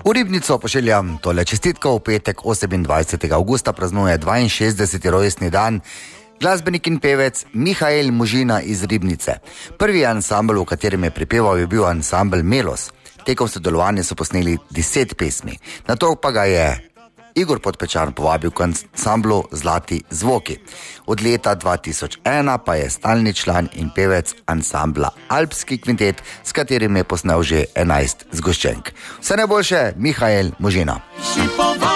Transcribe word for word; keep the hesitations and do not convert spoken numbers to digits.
V Ribnico pošiljam tole čestitko. V petek osemindvajsetega avgusta praznuje dvainšestdeseti rojstni dan glasbenik in pevec Mihael Možina iz Ribnice. Prvi ansambl, v katerem je prepeval, je bil ansambl Melos. Tekom sodelovanja so posneli deset pesmi. Nato pa ga je Igor Podpečan povabil k ansamblu Zlati zvoki. Od leta dva tisoč ena pa je stalni član in pevec ansambla Alpski kvintet, s katerim je posnel že enajst zgoščenk. Vse najboljše, Mihael Možina.